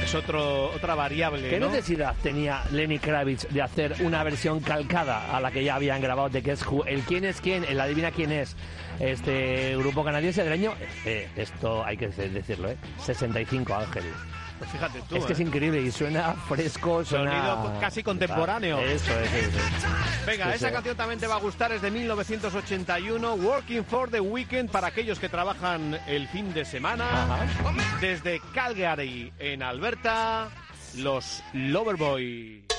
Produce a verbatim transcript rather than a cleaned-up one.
es otro otra variable, ¿Qué ¿no? necesidad tenía Lenny Kravitz de hacer una versión calcada a la que ya habían grabado de que es el quién es quién, el adivina quién es, este grupo canadiense del año, eh, esto hay que decirlo, ¿eh? sesenta y cinco, Ángel. Pues fíjate tú, Es que ¿eh? es increíble y suena fresco, suena... Sonido casi contemporáneo. Eso es, eso es. Venga, Sí, esa sí. canción también te va a gustar, es de mil novecientos ochenta y uno, Working for the Weekend, para aquellos que trabajan el fin de semana. Ajá. Desde Calgary, en Alberta, los Loverboy.